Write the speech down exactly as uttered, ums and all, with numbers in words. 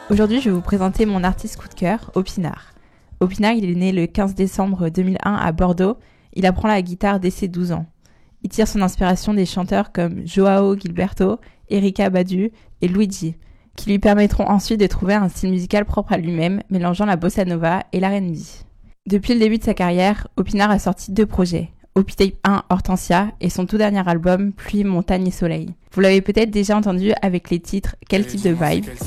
Aujourd'hui, je vais vous présenter mon artiste coup de cœur, Opinard. Opinard, il est né le quinze décembre deux mille un à Bordeaux. Il apprend la guitare dès ses douze ans. Il tire son inspiration des chanteurs comme Joao Gilberto, Erykah Badu et Luigi, qui lui permettront ensuite de trouver un style musical propre à lui-même, mélangeant la bossa nova et l'R and B. Depuis le début de sa carrière, Opinard a sorti deux projets, Opitape un Hortensia et son tout dernier album Pluie, Montagne et Soleil. Vous l'avez peut-être déjà entendu avec les titres Quel type de vibe